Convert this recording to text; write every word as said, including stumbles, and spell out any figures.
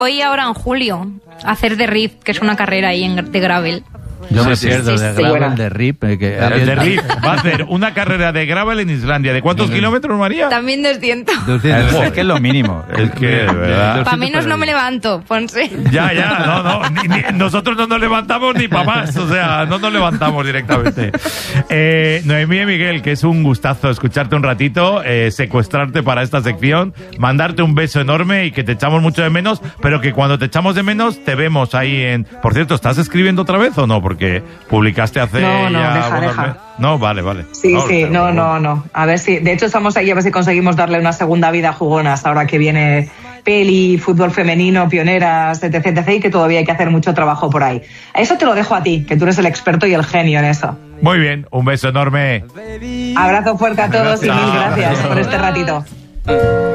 Voy ahora en julio a hacer de R I F, que es una carrera ahí en, de gravel. Yo me Sí, pierdo sí, de sí. gravel, Bueno. de R I P. Que El de R I F va a hacer una carrera de gravel en Islandia. ¿De cuántos kilómetros, María? También doscientos. doscientos, es que es lo mínimo. Es que, de verdad. Para menos no me levanto, Ponce. Ya, ya, no, no. Ni, ni- nosotros no nos levantamos ni para más. O sea, no nos levantamos directamente. Eh, Noemí y Miguel, que es un gustazo escucharte un ratito, eh, secuestrarte para esta sección, mandarte un beso enorme y que te echamos mucho de menos, pero que cuando te echamos de menos te vemos ahí en... Por cierto, ¿estás escribiendo otra vez o no? Porque publicaste hace No, no, ya deja, unos deja. meses. No, vale, vale. Sí, No, sí, pero- no, no, no. A ver si, de hecho estamos ahí a ver si conseguimos darle una segunda vida a Jugonas ahora que viene peli, fútbol femenino, pioneras, etc, etc, y que todavía hay que hacer mucho trabajo por ahí. Eso te lo dejo a ti, que tú eres el experto y el genio en eso. Muy bien, un beso enorme. Abrazo fuerte a todos y mil Chao. gracias por este ratito.